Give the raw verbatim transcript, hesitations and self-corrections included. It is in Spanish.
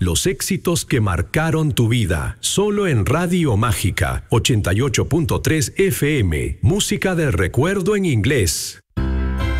los éxitos que marcaron tu vida. Solo en Radio Mágica, ochenta y ocho punto tres F M. Música del recuerdo en inglés.